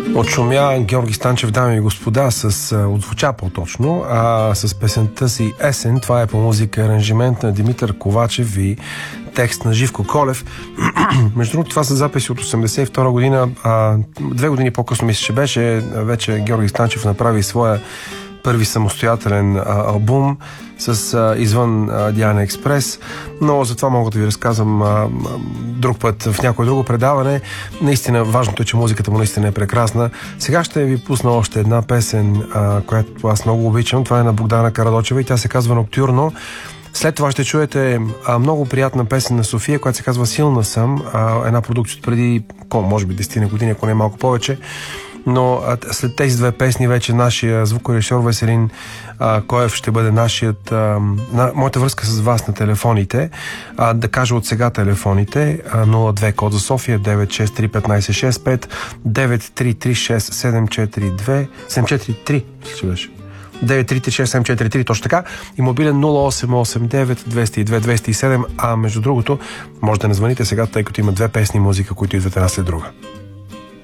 Отшумя Георги Станчев, дами и господа, отзвуча по-точно, с песента си "Есен". Това е по музика, аранжимент на Димитър Ковачев и текст на Живко Колев. Между другото, това са записи от 1982 година. 2 години по-късно, мисля, че беше, вече Георги Станчев направи своя първи самостоятелен албум с извън Диана Експрес, но за това мога да ви разказвам друг път в някое друго предаване. Наистина, важното е, че музиката му наистина е прекрасна. Сега ще ви пусна още една песен, която аз много обичам. Това е на Богдана Карадочева и тя се казва "Ноктюрно". След това ще чуете много приятна песен на София, която се казва "Силна съм", една продукция от преди, може би 10 години, ако не малко повече. Но след тези две песни вече нашия звукорежисьор Веселин Коев ще бъде моята връзка с вас на телефоните. Да кажа от сега телефоните: 02 код за София 963 1565, 9336742 743, ще беше 9336743, точно така, и мобилен 0889 202 207. Между другото, може да не звъните сега, тъй като има две песни музика, които идват една след друга.